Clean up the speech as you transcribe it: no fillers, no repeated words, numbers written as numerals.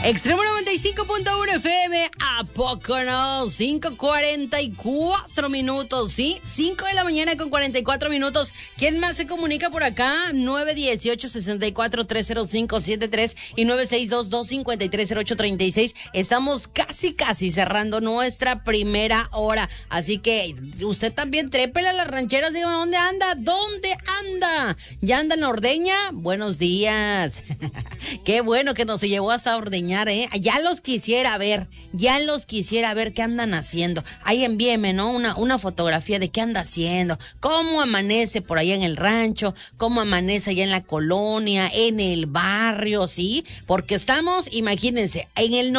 Extremo 95.1 FM, ¿a poco no? 5:44 minutos, ¿sí? 5 de la mañana con 44 minutos. ¿Quién más se comunica por acá? 918-64-30573 y 962-253-0836. Estamos casi cerrando nuestra primera hora. Así que usted también trépele a las rancheras, dígame dónde anda, ¿ya anda en Ordeña? Buenos días. Qué bueno que nos llevó hasta Ordeñar, ¿eh? Ya los quisiera ver qué andan haciendo. Ahí envíeme, ¿no? Una fotografía de qué anda haciendo, cómo amanece por allá en el rancho, cómo amanece allá en la colonia, en el barrio, ¿sí? Porque estamos, imagínense, en el